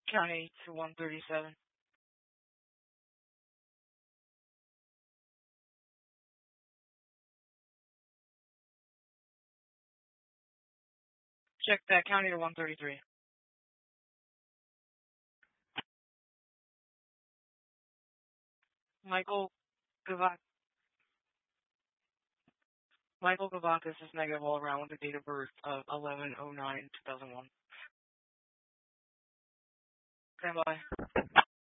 County to 137. Check that county to 133. Michael Gavak Michael Gavakis is negative all around with a date of birth of 11/09/2001. Stand by.